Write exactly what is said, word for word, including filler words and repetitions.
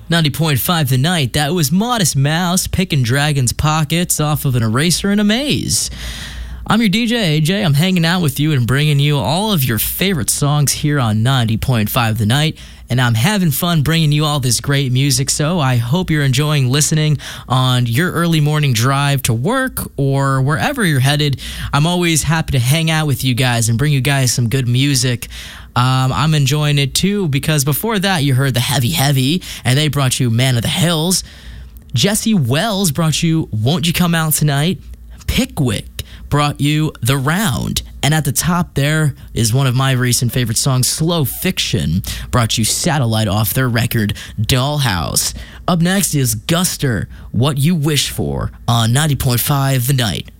ninety point five The Night. That was Modest Mouse picking Dragon's Pockets off of an eraser in a maze. I'm your D J, A J. I'm hanging out with you and bringing you all of your favorite songs here on ninety point five The Night. And I'm having fun bringing you all this great music, so I hope you're enjoying listening on your early morning drive to work or wherever you're headed. I'm always happy to hang out with you guys and bring you guys some good music. Um, I'm enjoying it too because before that you heard the Heavy Heavy, and they brought you Man of the Hills. Jesse Wells brought you Won't You Come Out Tonight. Pickwick brought you The Round. And at the top there is one of my recent favorite songs, Slow Fiction, brought you Satellite off their record, Dollhouse. Up next is Guster, What You Wish For, on ninety point five The Night.